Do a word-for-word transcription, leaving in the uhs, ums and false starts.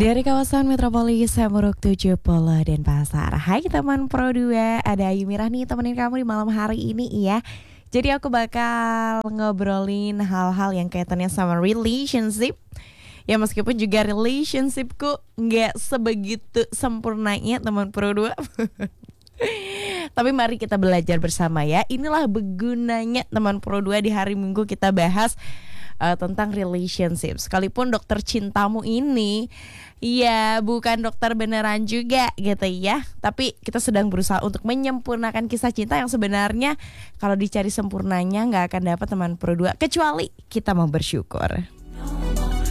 Dari kawasan Metropolis Samuruk tujuh puluh Denpasar. Hai teman Pro dua, ada Ayu Mirah nih temenin kamu di malam hari ini ya. Jadi aku bakal ngobrolin hal-hal yang kaitannya sama relationship. Ya meskipun juga relationshipku nggak sebegitu sempurnanya teman Pro dua. Tapi mari kita belajar bersama ya. Inilah begunanya teman Pro dua di hari Minggu kita bahas uh, tentang relationship. Sekalipun dokter cintamu ini ya bukan dokter beneran juga gitu ya. Tapi kita sedang berusaha untuk menyempurnakan kisah cinta yang sebenarnya kalau dicari sempurnanya nggak akan dapat teman Pro dua kecuali kita mau bersyukur.